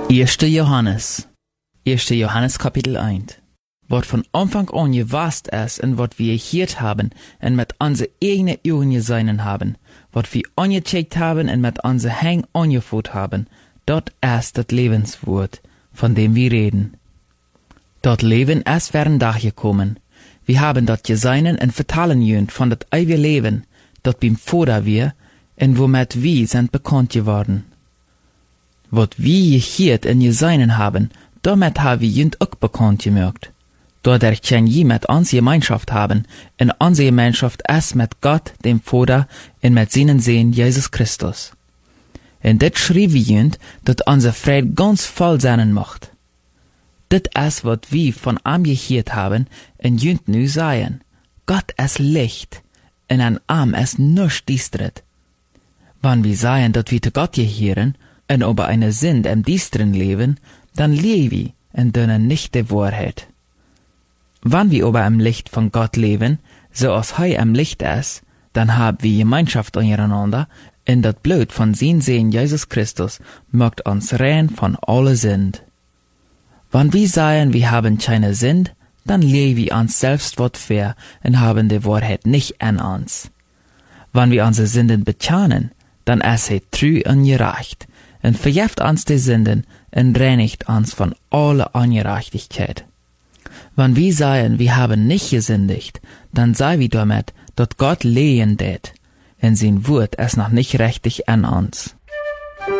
1. Johannes. 1. Johannes Kapitel 1. Wat von Anfang an gewast ist und wat wir gehört haben und mit unsere eigenen Augen gesehen haben, wat wir angecheckt haben und mit unsere Hängen angeführt haben, dort ist das Lebenswort, von dem wir reden. Dort Leben ist während Tag gekommen. Wir haben dort gesehen und vertalen jünd von dat ewige Leben, dort beim Vater wir, und womit wir sind bekannt geworden. Wat wir gehört und gesehen haben, damit haben wir jünd auch bekannt gemerkt. Dadurch können wir mit uns Gemeinschaft haben, und unsere Gemeinschaft ist mit Gott, dem Vater, und mit seinen Sohn Jesus Christus. Und das schrieb wir jünd, dass unsere Freude ganz voll sein macht. Das ist, was wir von ihm gehört haben, und jünd nu sagen. Gott ist Licht, und an ihm ist nichts düstert. Wenn wir sagen, dass wir zu Gott gehören, und über eine Sünde im Düsteren leben, dann leben wir und dönen nicht die Wahrheit. Wenn wir über im Licht von Gott leben, so als er im Licht ist, dann haben wir Gemeinschaft untereinander, und das Blut von seinem Sohn Jesus Christus macht uns rein von aller Sünde. Wenn wir sagen, wir haben keine Sünde, dann leben wir uns selbst was fair und haben die Wahrheit nicht an uns. Wenn wir unsere Sünden bekennen, dann ist er treu und gerecht, und vergibt uns die Sünden und reinigt uns von aller Ungerechtigkeit. Wenn wir sagen, wir haben nicht gesündigt, dann sei wir damit, dass Gott lehen tät, und sein Wort ist noch nicht richtig an uns.